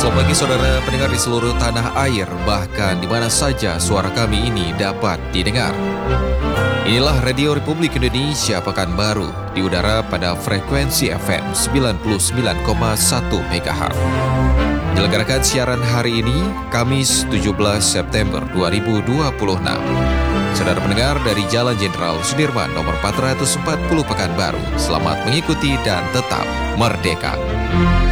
Selamat pagi saudara pendengar di seluruh tanah air, bahkan di mana saja suara kami ini dapat didengar. Inilah Radio Republik Indonesia Pekanbaru, di udara pada frekuensi FM 99,1 MHz. Dilenggarakan siaran hari ini, Kamis 17 September 2026. Saudara pendengar dari Jalan Jenderal Sudirman nomor 440 Pekanbaru, selamat mengikuti dan tetap merdeka.